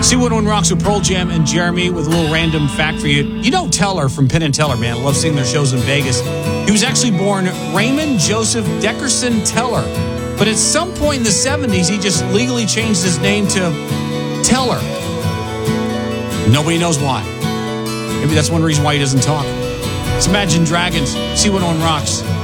C101 Rocks with Pearl Jam and Jeremy with a little random fact for you. You know Teller from Penn and Teller, man. I love seeing their shows in Vegas. He was actually born Raymond Joseph Deckerson Teller. But at some point in the 70s, he just legally changed his name to Teller. Nobody knows why. Maybe that's one reason why he doesn't talk. It's Imagine Dragons, C101 Rocks.